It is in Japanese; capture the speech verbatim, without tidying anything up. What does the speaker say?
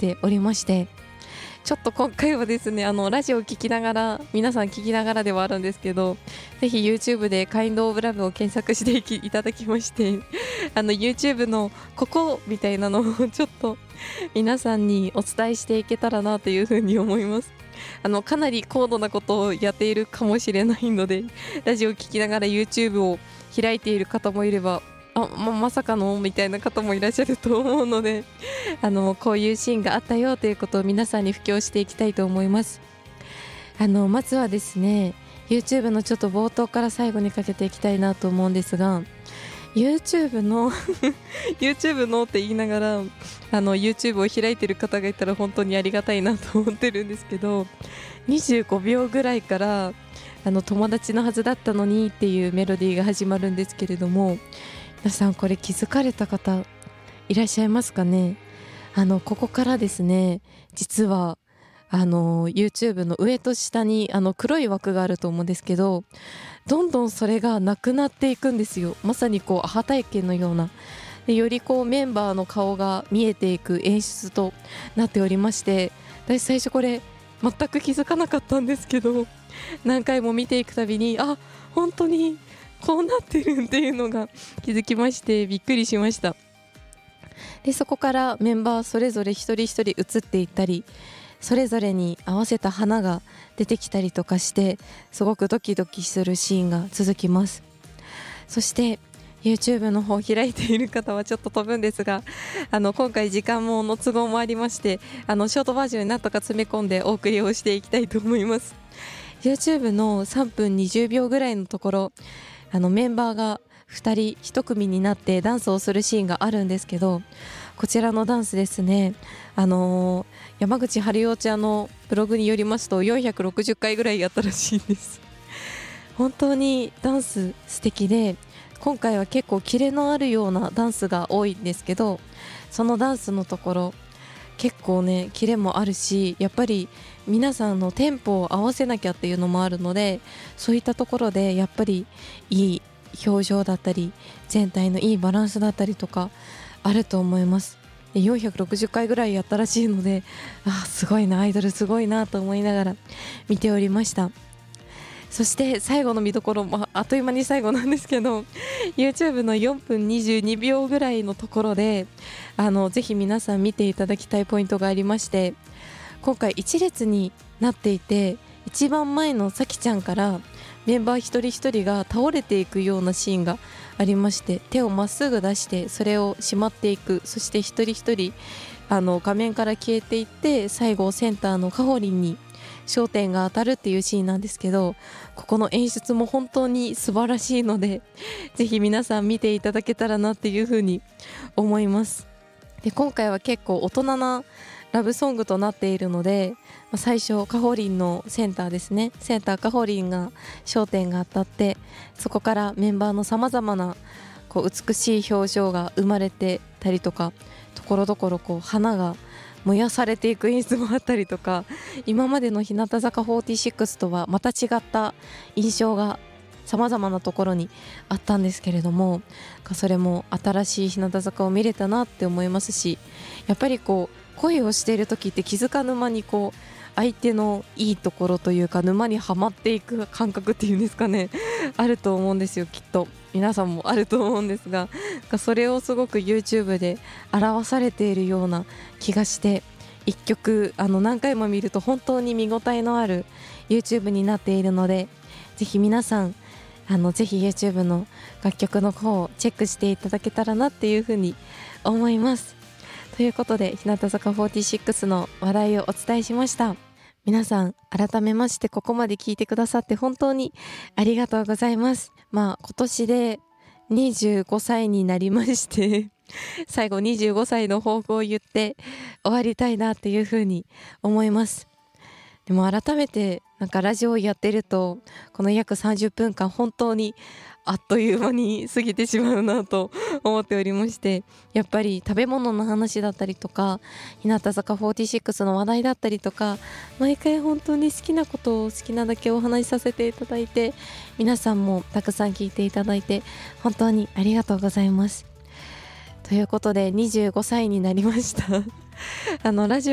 ておりまして、ちょっと今回はですね、あのラジオを聞きながら、皆さん聞きながらではあるんですけど、ぜひ YouTube で Kind of Love を検索していきいただきましてあの YouTube のここみたいなのをちょっと皆さんにお伝えしていけたらなというふうに思います。あのかなり高度なことをやっているかもしれないので、ラジオを聞きながら YouTube を開いている方もいれば、あ、ま、まさかのみたいな方もいらっしゃると思うので、あのこういうシーンがあったよということを皆さんに布教していきたいと思います。あのまずはですね、 YouTube のちょっと冒頭から最後にかけていきたいなと思うんですが、 YouTube のYouTube のって言いながらあの YouTube を開いてる方がいたら本当にありがたいなと思ってるんですけど、にじゅうごびょうぐらいからあの友達のはずだったのにっていうメロディーが始まるんですけれども、皆さんこれ気づかれた方いらっしゃいますかね。あのここからですね、実はあの YouTube の上と下にあの黒い枠があると思うんですけど、どんどんそれがなくなっていくんですよ。まさにこうアハ体験のようなで、よりこうメンバーの顔が見えていく演出となっておりまして、私最初これ全く気づかなかったんですけど、何回も見ていくたびに、あ、本当にこうなってるっていうのが気づきまして、びっくりしました。でそこからメンバーそれぞれ一人一人映っていったり、それぞれに合わせた花が出てきたりとかして、すごくドキドキするシーンが続きます。そして YouTube の方を開いている方はちょっと飛ぶんですが、あの今回時間もの都合もありまして、あのショートバージョンになんとか詰め込んでお送りをしていきたいと思います。 YouTube のさんぷんにじゅうびょうぐらいのところ、あのメンバーがふたりいち組になってダンスをするシーンがあるんですけど、こちらのダンスですね、あのー、山口春代ちゃんのブログによりますとよんひゃくろくじゅっかいぐらいやったらしいんです本当にダンス素敵で、今回は結構キレのあるようなダンスが多いんですけど、そのダンスのところ結構ねキレもあるし、やっぱり皆さんのテンポを合わせなきゃっていうのもあるので、そういったところでやっぱりいい表情だったり全体のいいバランスだったりとかあると思います。でよんひゃくろくじゅっかいぐらいやったらしいので、あ、すごいな、アイドルすごいなと思いながら見ておりました。そして最後の見どころ、まあ、あっという間に最後なんですけど、 YouTube のよんぷんにじゅうにびょうぐらいのところで、あのぜひ皆さん見ていただきたいポイントがありまして、今回一列になっていて、一番前のさきちゃんからメンバー一人一人が倒れていくようなシーンがありまして、手をまっすぐ出してそれをしまっていく、そして一人一人あの画面から消えていって、最後センターのかほりんに焦点が当たるっていうシーンなんですけど、ここの演出も本当に素晴らしいので、ぜひ皆さん見ていただけたらなっていうふうに思います。で今回は結構大人なラブソングとなっているので、最初かほりんのセンターですね、センターかほりんが焦点が当たって、そこからメンバーのさまざまなこう美しい表情が生まれてたりとか、ところどころこう花が燃やされていく演出もあったりとか、今までの日向坂フォーティーシックスとはまた違った印象がさまざまなところにあったんですけれども、それも新しい日向坂を見れたなって思いますし、やっぱりこう恋をしている時って気づかぬ間にこう相手のいいところというか沼にはまっていく感覚っていうんですかねあると思うんですよ。きっと皆さんもあると思うんですが、それをすごく YouTube で表されているような気がして、一曲あの何回も見ると本当に見応えのある YouTube になっているので、ぜひ皆さんあのぜひ YouTube の楽曲の方をチェックしていただけたらなっていうふうに思います。ということで日向坂フォーティーシックスの話題をお伝えしました。皆さん改めましてここまで聞いてくださって本当にありがとうございます。まあ今年でにじゅうごさいになりまして最後にじゅうごさいの抱負を言って終わりたいなっていうふうに思います。でも改めてなんかラジオをやってるとこの約さんじゅっぷんかん本当にあっという間に過ぎてしまうなと思っておりまして、やっぱり食べ物の話だったりとか日向坂フォーティーシックスの話題だったりとか、毎回本当に好きなことを好きなだけお話しさせていただいて、皆さんもたくさん聞いていただいて本当にありがとうございます。ということでにじゅうごさいになりましたあのラジオ